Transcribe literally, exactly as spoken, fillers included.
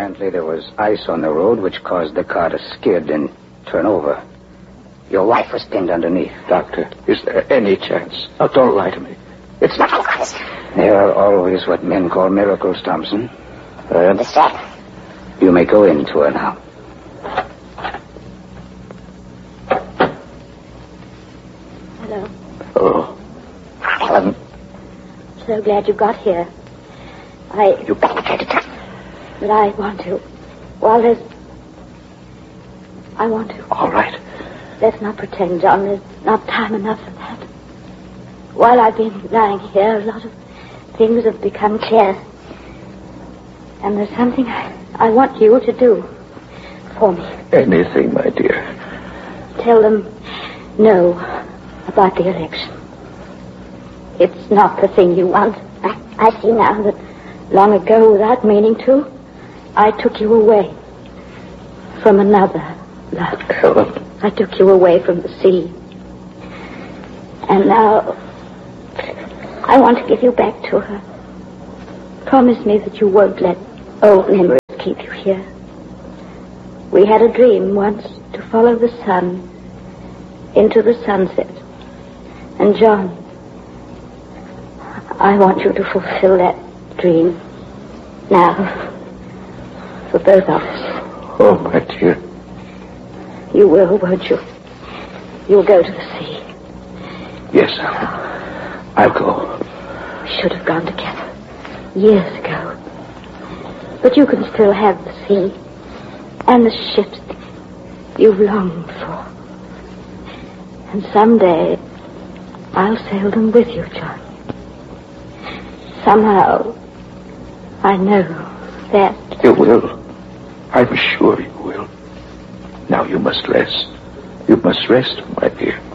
Apparently there was ice on the road which caused the car to skid and turn over. Your wife was pinned underneath. Doctor, is there any chance? Now, don't lie to me. It's not always. There are always what men call miracles, Thompson. I understand. You may go in to her now. Hello. Oh. Helen. So glad you got here. I... You better try to tell. But I want to. Well, there's... I want to. All right. Let's not pretend, John. There's not time enough for that. While I've been lying here, a lot of things have become clear. And there's something I, I want you to do for me. Anything, my dear. Tell them no about the election. It's not the thing you want. I, I see now that long ago, without meaning to, I took you away from another love. Helen. I took you away from the sea. And now I want to give you back to her. Promise me that you won't let old memories keep you here. We had a dream once to follow the sun into the sunset. And John, I want you to fulfill that dream now for both of us. Oh, my dear. You will, won't you? You'll go to the sea. Yes, Helen. I'll go. We should have gone together years ago. But you can still have the sea and the ships you've longed for. And someday I'll sail them with you, John. Somehow I know that. You will. I'm sure you will. Now you must rest. You must rest, my dear.